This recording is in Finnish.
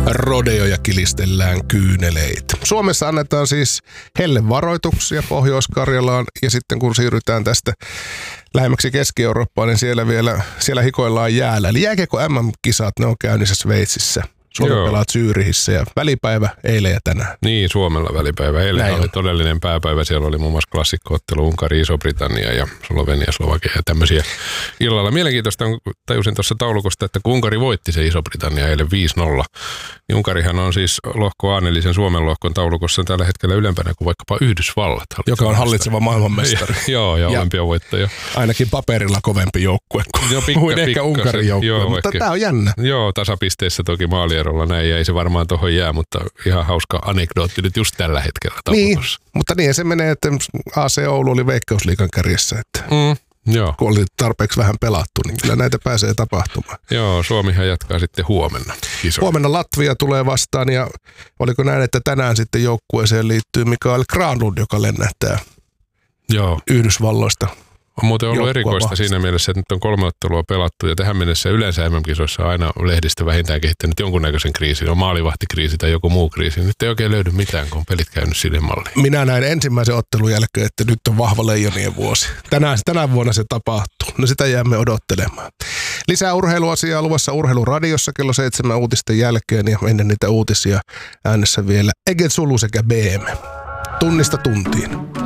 rodeoja kilistellään kyyneleitä. Suomessa annetaan siis hellevaroituksia Pohjois-Karjalaan ja sitten kun siirrytään tästä lähemmäksi Keski-Eurooppaan, niin siellä hikoillaan jäällä. Eli jääkiekko MM-kisat, ne on käynnissä Sveitsissä. Suomi pelaa Zyyrihissä ja välipäivä eilen ja tänään. Niin, Suomella välipäivä. Eilen oli todellinen pääpäivä. Siellä oli muun muassa klassikkoottelu Unkari, Iso-Britannia ja Slovenia, Slovakia ja tämmöisiä illalla. Mielenkiintoista tajusin tuossa taulukosta, että kun Unkari voitti se Iso-Britannia eilen 5-0, niin Unkarihan on siis lohko A, eli sen Suomen lohkon taulukossa tällä hetkellä ylempänä kuin vaikkapa Yhdysvallat. Joka on hallitseva maailmanmestari. Joo, ja olympiavoittaja. Ainakin paperilla kovempi joukkue kuin ehkä Unkarin joukkue, mutta tämä on jännä. Joo, tasapisteissä toki maalierolla näin, ja ei se varmaan tuohon jää, mutta ihan hauska anekdootti nyt just tällä hetkellä taulukossa. Niin, mutta niin se menee, että AC Oulu oli Veikkausliigan kärjessä, että joo. Kun oli tarpeeksi vähän pelattu, niin kyllä näitä pääsee tapahtumaan. Joo, Suomihan jatkaa sitten huomenna. Huomenna Latvia tulee vastaan ja oliko näin, että tänään sitten joukkueeseen liittyy Mikael Granlund, joka lennähtää Yhdysvalloista. On muuten ollut erikoista siinä mielessä, että nyt on 3 ottelua pelattu ja tähän mennessä yleensä MM-kisoissa on aina lehdistö vähintään kehittänyt jonkunnäköisen kriisin, on maalivahtikriisi tai joku muu kriisi. Nyt ei oikein löydy mitään, kun on pelit käynyt sille malliin. Minä näin ensimmäisen ottelun jälkeen, että nyt on vahva leijonien vuosi. Tänä vuonna se tapahtuu. No sitä jäämme odottelemaan. Lisää urheiluasiaa luvassa Urheiluradiossa kello 7 uutisten jälkeen ja ennen niitä uutisia äänessä vielä Eget Sulu sekä BM. Tunnista tuntiin.